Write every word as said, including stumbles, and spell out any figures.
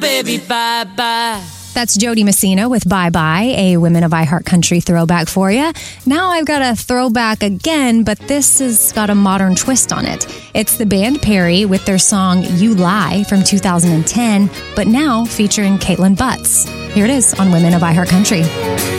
Baby, bye-bye. That's Jody Messina with Bye Bye, a Women of iHeartCountry throwback for you. Now I've got a throwback again, but this has got a modern twist on it. It's the band Perry with their song You Lie from two thousand ten, but now featuring Caitlin Butts. Here it is on Women of iHeartCountry.